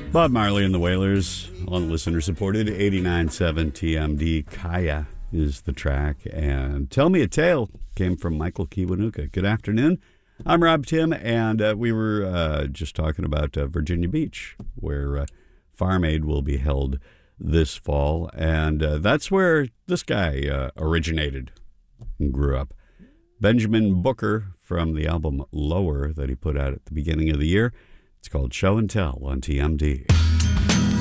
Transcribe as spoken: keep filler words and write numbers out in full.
Bob Marley and the Wailers on listener-supported eighty-nine point seven T M D. Kaya is the track, and Tell Me a Tale came from Michael Kiwanuka. Good afternoon. I'm Rob Tim, and uh, we were uh, just talking about uh, Virginia Beach, where uh, Farm Aid will be held this fall, and uh, that's where this guy uh, originated and grew up. Benjamin Booker from the album Lower that he put out at the beginning of the year. It's called Show and Tell on T M D.